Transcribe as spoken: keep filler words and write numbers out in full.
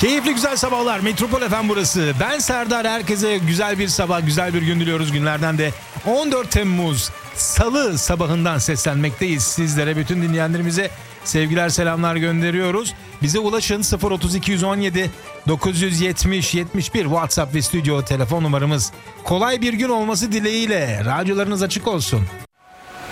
Keyifli güzel sabahlar. Metropol F M burası. Ben Serdar. Herkese güzel bir sabah, güzel bir gün diliyoruz. Günlerden de on dört Temmuz Salı sabahından seslenmekteyiz. Sizlere, bütün dinleyenlerimize sevgiler, selamlar gönderiyoruz. Bize ulaşın. Sıfır otuz iki on yedi dokuz yüz yetmiş yetmiş bir WhatsApp ve stüdyo telefon numaramız. Kolay bir gün olması dileğiyle. Radyolarınız açık olsun.